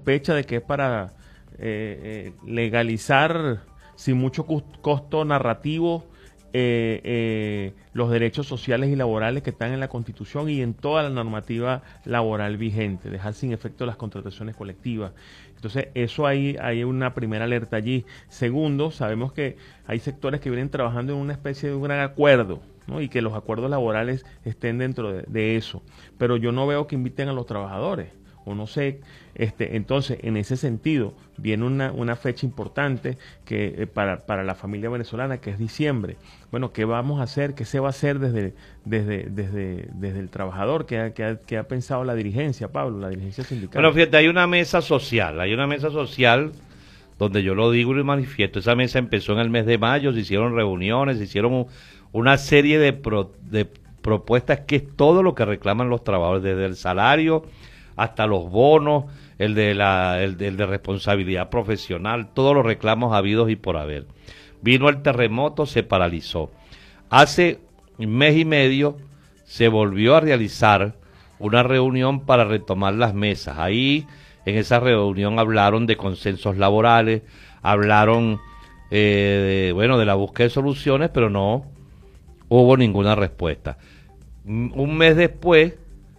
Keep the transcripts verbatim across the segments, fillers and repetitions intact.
sospecha de que es para eh, eh, legalizar sin mucho costo narrativo eh, eh, los derechos sociales y laborales que están en la Constitución y en toda la normativa laboral vigente, dejar sin efecto las contrataciones colectivas. Entonces, eso hay, hay una primera alerta allí. Segundo, sabemos que hay sectores que vienen trabajando en una especie de un gran acuerdo, ¿no? Y que los acuerdos laborales estén dentro de, de eso. Pero yo no veo que inviten a los trabajadores, o no sé. Este, entonces, en ese sentido, viene una, una fecha importante que eh, para, para la familia venezolana, que es diciembre. Bueno, ¿qué vamos a hacer? ¿Qué se va a hacer desde, desde, desde, desde el trabajador? ¿Qué ha, qué, ha, ¿Qué ha pensado la dirigencia, Pablo, la dirigencia sindical? Bueno, fíjate, hay una mesa social, hay una mesa social donde yo lo digo y lo manifiesto. Esa mesa empezó en el mes de mayo, se hicieron reuniones, se hicieron un, una serie de, pro, de propuestas que es todo lo que reclaman los trabajadores, desde el salario hasta los bonos, el de la el de, el de responsabilidad profesional, todos los reclamos habidos y por haber. Vino el terremoto, se paralizó. Hace un mes y medio se volvió a realizar una reunión para retomar las mesas. Ahí en esa reunión hablaron de consensos laborales, hablaron eh, de, bueno, de la búsqueda de soluciones, pero no hubo ninguna respuesta. Un mes después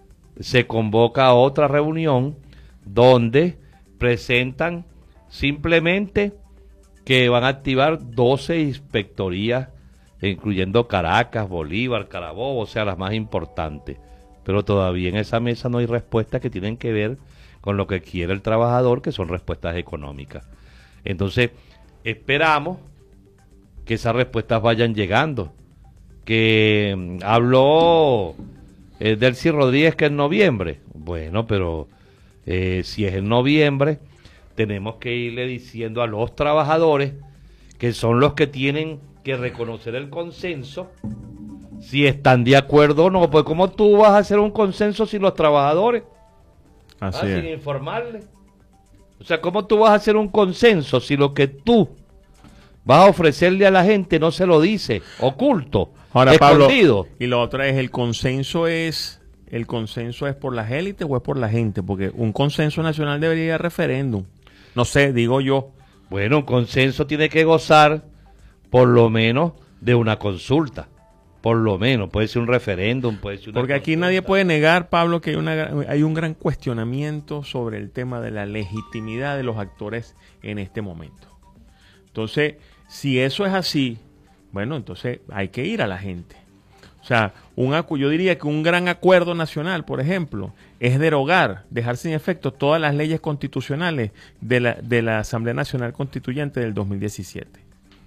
se convoca a otra reunión donde presentan simplemente que van a activar doce inspectorías, incluyendo Caracas, Bolívar, Carabobo, o sea, las más importantes. Pero todavía en esa mesa no hay respuestas que tienen que ver con lo que quiere el trabajador, que son respuestas económicas. Entonces, esperamos que esas respuestas vayan llegando. Que um, habló eh, Delcy Rodríguez que en noviembre. Bueno, pero eh, si es en noviembre, tenemos que irle diciendo a los trabajadores, que son los que tienen que reconocer el consenso, si están de acuerdo o no. Pues ¿cómo tú vas a hacer un consenso sin los trabajadores? Así ah, es. Sin informarles. O sea, ¿cómo tú vas a hacer un consenso si lo que tú vas a ofrecerle a la gente no se lo dice, oculto, Ahora, escondido? Pablo, y lo otro es, el consenso es, el consenso es por las élites o es por la gente, porque un consenso nacional debería ir a referéndum. No sé, digo yo. Bueno, un consenso tiene que gozar por lo menos de una consulta. Por lo menos, puede ser un referéndum, puede ser una Porque aquí consulta. nadie puede negar, Pablo, que hay, una, hay un gran cuestionamiento sobre el tema de la legitimidad de los actores en este momento. Entonces, si eso es así, bueno, entonces hay que ir a la gente. O sea, un, yo diría que un gran acuerdo nacional, por ejemplo, es derogar, dejar sin efecto todas las leyes constitucionales de la, de la Asamblea Nacional Constituyente del dos mil diecisiete.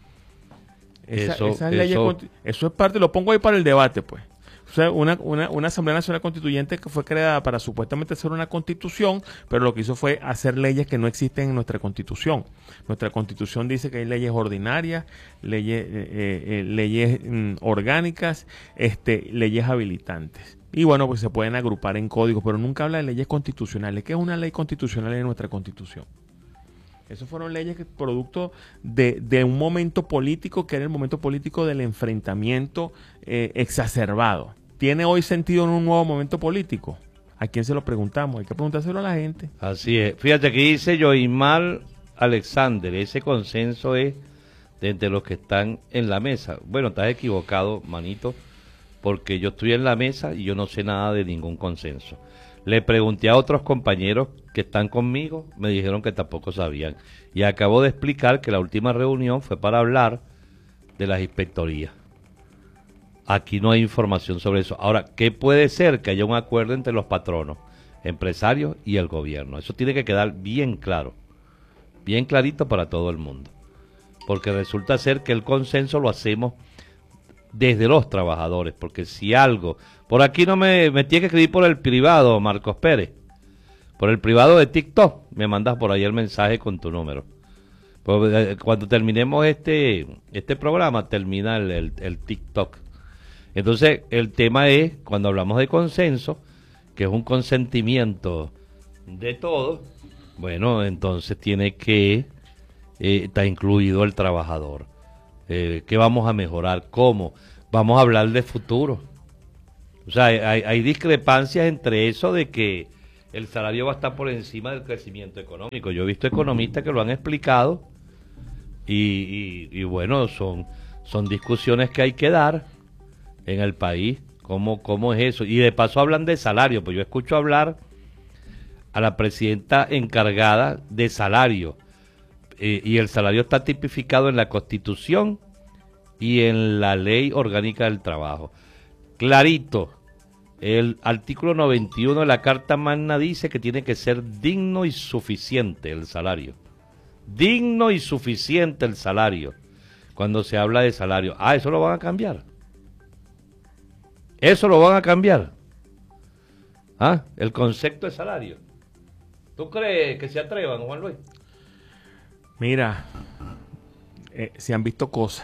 Esa, Eso, esas eso, leyes, eso es parte, lo pongo ahí para el debate, pues. O sea, una, una, una Asamblea Nacional Constituyente que fue creada para supuestamente hacer una constitución, pero lo que hizo fue hacer leyes que no existen en nuestra constitución. Nuestra constitución dice que hay leyes ordinarias, leyes, eh, eh, leyes mm, orgánicas, este, leyes habilitantes. Y bueno, pues se pueden agrupar en códigos, pero nunca habla de leyes constitucionales. ¿Qué es una ley constitucional en nuestra constitución? Esas fueron leyes que producto de, de un momento político que era el momento político del enfrentamiento eh, exacerbado. ¿Tiene hoy sentido en un nuevo momento político? ¿A quién se lo preguntamos? Hay que preguntárselo a la gente. Así es. Fíjate, aquí dice Joimal Alexander, ese consenso es de entre los que están en la mesa. Bueno, estás equivocado, manito, porque yo estoy en la mesa y yo no sé nada de ningún consenso. Le pregunté a otros compañeros que están conmigo, me dijeron que tampoco sabían. Y acabo de explicar que la última reunión fue para hablar de las inspectorías. Aquí no hay información sobre eso. Ahora, ¿qué puede ser? Que haya un acuerdo entre los patronos, empresarios y el gobierno. Eso tiene que quedar bien claro, bien clarito para todo el mundo. Porque resulta ser que el consenso lo hacemos desde los trabajadores, porque si algo... Por aquí no me, me tiene que escribir por el privado, Marcos Pérez. Por el privado de TikTok, me mandas por ahí el mensaje con tu número. Pues, cuando terminemos este, este programa, termina el, el, el TikTok. Entonces, el tema es, cuando hablamos de consenso, que es un consentimiento de todos, bueno, entonces tiene que eh, estar incluido el trabajador. Eh, ¿Qué vamos a mejorar? ¿Cómo? Vamos a hablar de futuro. O sea, hay, hay discrepancias entre eso de que el salario va a estar por encima del crecimiento económico. Yo he visto economistas que lo han explicado y, y, y bueno, son, son discusiones que hay que dar en el país. ¿Cómo, ¿Cómo es eso? Y de paso hablan de salario, pues yo escucho hablar a la presidenta encargada de salario, eh, y el salario está tipificado en la Constitución y en la Ley Orgánica del Trabajo. Clarito, el artículo noventa y uno de la Carta Magna dice que tiene que ser digno y suficiente el salario. Digno y suficiente el salario, cuando se habla de salario. Ah, eso lo van a cambiar. Eso lo van a cambiar. Ah, el concepto de salario. ¿Tú crees que se atrevan, Juan Luis? Mira, eh, se han visto cosas.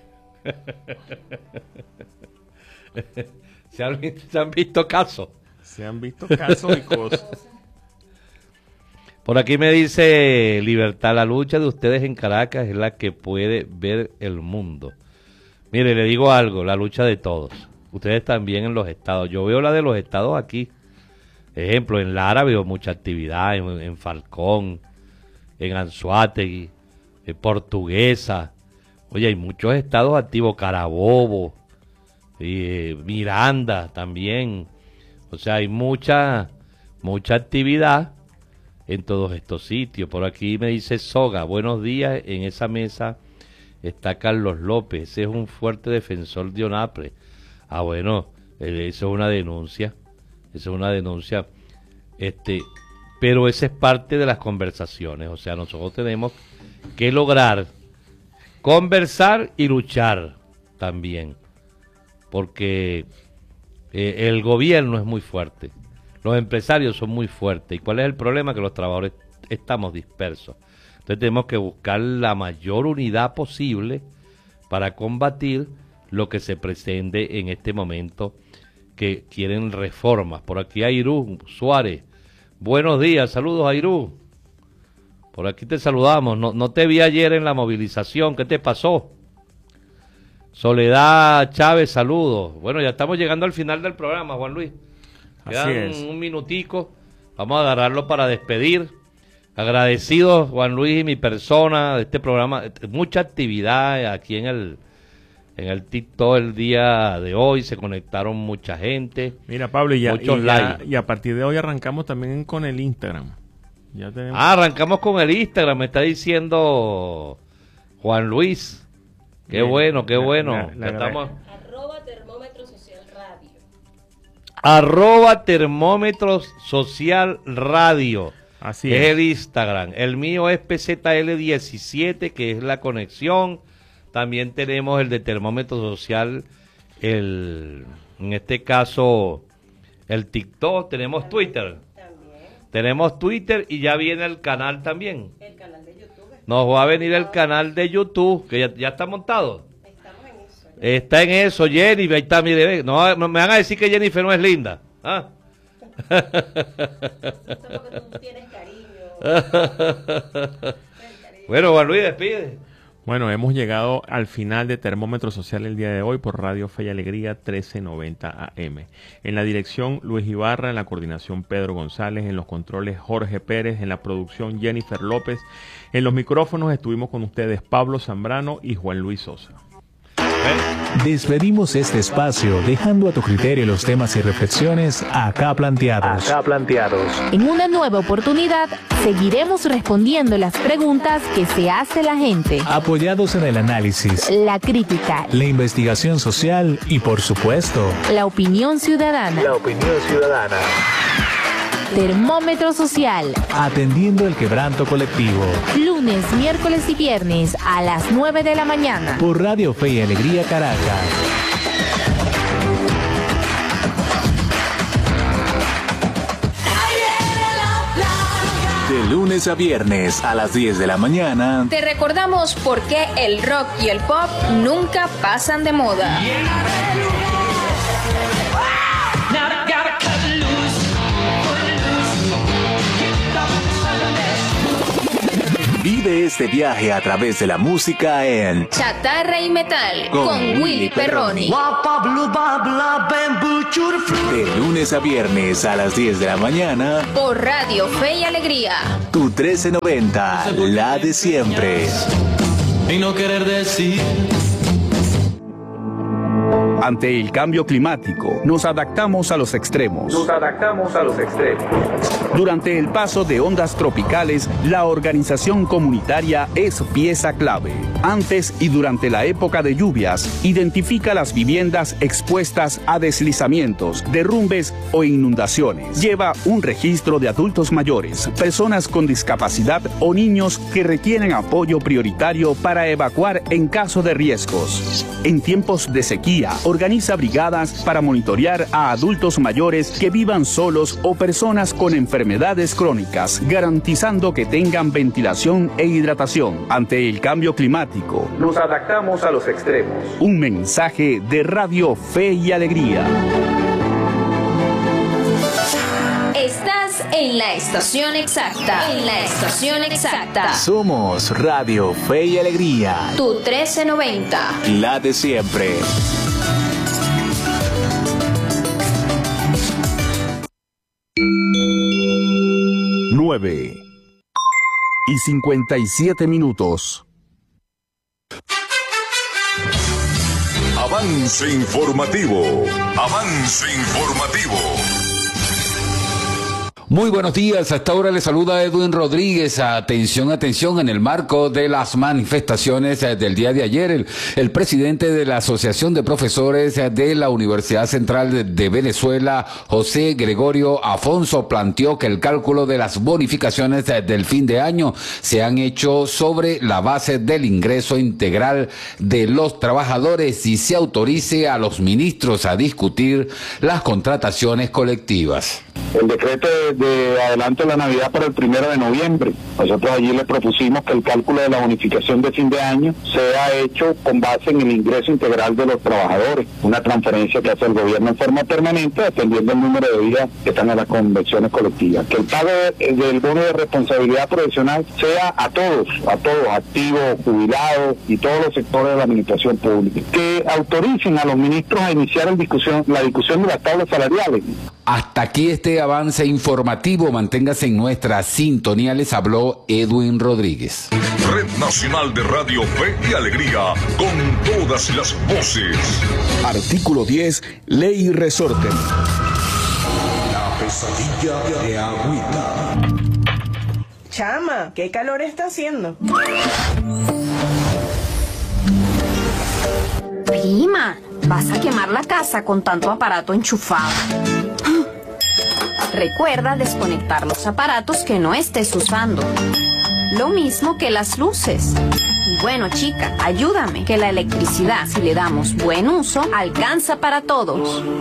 se, han, se han visto casos. Se han visto casos y cosas. Por aquí me dice Libertad, la lucha de ustedes en Caracas es la que puede ver el mundo. Mire, le digo algo, la lucha de todos. Ustedes también en los estados. Yo veo la de los estados aquí. Ejemplo, en Lara veo mucha actividad, en, en Falcón, en Anzoátegui, en Portuguesa. Oye, hay muchos estados activos, Carabobo, eh, Miranda también. O sea, hay mucha, mucha actividad en todos estos sitios. Por aquí me dice Soga, buenos días, en esa mesa está Carlos López, ese es un fuerte defensor de ONAPRE. Ah, bueno, eh, eso es una denuncia. Esa es una denuncia, este, pero esa es parte de las conversaciones. O sea, nosotros tenemos que lograr conversar y luchar también, porque eh, el gobierno es muy fuerte, los empresarios son muy fuertes. ¿Y cuál es el problema? Que los trabajadores estamos dispersos. Entonces tenemos que buscar la mayor unidad posible para combatir lo que se pretende en este momento, que quieren reformas. Por aquí Airú Suárez, buenos días, saludos Airú. Por aquí te saludamos, no, no te vi ayer en la movilización, ¿qué te pasó? Soledad Chávez, saludos. Bueno, ya estamos llegando al final del programa, Juan Luis. Quedan Así es. un minutico, vamos a agarrarlo para despedir. Agradecidos, Juan Luis y mi persona, de este programa, mucha actividad aquí en el En el TikTok el día de hoy se conectaron mucha gente. Mira, Pablo, y, ya, muchos y, ya- likes. y a partir de hoy arrancamos también con el Instagram. Ya tenemos. Ah, arrancamos con el Instagram, me está diciendo Juan Luis. Qué Bien, bueno, qué la- bueno. la- la Ya estamos. Arroba termómetro social radio. Arroba termómetros social radio. Así es es. el Instagram. El mío es P Z L diecisiete, que es la conexión. También tenemos el de termómetro social, el, en este caso, el TikTok. Tenemos Twitter. También. Tenemos Twitter y ya viene el canal también. El canal de YouTube. Nos va a venir el canal de YouTube, que ya, ya está montado. Estamos en eso. Está en eso, Jennifer. Ahí está, mire. No, no me van a decir que Jennifer no es linda. ¿Ah? Eso es porque tú tienes cariño. Bueno, Juan Luis, despide. Bueno, hemos llegado al final de Termómetro Social el día de hoy por Radio Fe y Alegría trece noventa A M. En la dirección Luis Ibarra, en la coordinación Pedro González, en los controles Jorge Pérez, en la producción Jennifer López. En los micrófonos estuvimos con ustedes Pablo Zambrano y Juan Luis Sosa. Despedimos este espacio dejando a tu criterio los temas y reflexiones acá planteados. Acá planteados. En una nueva oportunidad, seguiremos respondiendo las preguntas que se hace la gente, Apoyados en el análisis, la crítica, la investigación social y, por supuesto, la opinión ciudadana. la opinión ciudadana. Termómetro Social, Atendiendo el quebranto colectivo. lunes, miércoles y viernes a las nueve de la mañana. Por Radio Fe y Alegría Caracas. De lunes a viernes a las diez de la mañana. Te recordamos por qué el rock y el pop nunca pasan de moda. Vive este viaje a través de la música en Chatarra y Metal con, con Willy Perroni. De lunes a viernes a las diez de la mañana por Radio Fe y Alegría. Tu trece noventa, la de siempre. Y no querer decir. Ante el cambio climático, nos adaptamos a los extremos. Nos adaptamos a los extremos. Durante el paso de ondas tropicales, la organización comunitaria es pieza clave. Antes y durante la época de lluvias, identifica las viviendas expuestas a deslizamientos, derrumbes o inundaciones. Lleva un registro de adultos mayores, personas con discapacidad o niños que requieren apoyo prioritario para evacuar en caso de riesgos. En tiempos de sequía, organiza brigadas para monitorear a adultos mayores que vivan solos o personas con enfermedades crónicas, garantizando que tengan ventilación e hidratación. Ante el cambio climático, nos adaptamos a los extremos. Un mensaje de Radio Fe y Alegría. Estás en la estación exacta. En la estación exacta. Somos Radio Fe y Alegría. Tu trece noventa. La de siempre. nueve y cincuenta y siete minutos. Avance informativo. Avance informativo. Muy buenos días, hasta ahora le saluda Edwin Rodríguez. Atención, atención, en el marco de las manifestaciones del día de ayer, el, el presidente de la Asociación de Profesores de la Universidad Central de, de Venezuela, José Gregorio Afonso, planteó que el cálculo de las bonificaciones del fin de año se han hecho sobre la base del ingreso integral de los trabajadores y se autorice a los ministros a discutir las contrataciones colectivas. El decreto de, de adelanto de la Navidad para el primero de noviembre. Nosotros allí le propusimos que el cálculo de la bonificación de fin de año sea hecho con base en el ingreso integral de los trabajadores, una transferencia que hace el gobierno en forma permanente, atendiendo el número de días que están en las convenciones colectivas. Que el pago de, del bono de responsabilidad profesional sea a todos, a todos, activos, jubilados y todos los sectores de la administración pública. Que autoricen a los ministros a iniciar el discusión, la discusión de las tablas salariales. Hasta aquí este avance informativo. Manténgase en nuestra sintonía. Les habló Edwin Rodríguez. Red Nacional de Radio Fe y Alegría, con todas las voces. Artículo diez, Ley y Resorte. La pesadilla de Agüita. Chama, ¿qué calor está haciendo? Prima, vas a quemar la casa con tanto aparato enchufado. Recuerda desconectar los aparatos que no estés usando. Lo mismo que las luces. Y bueno, chica, ayúdame, que la electricidad, si le damos buen uso, alcanza para todos.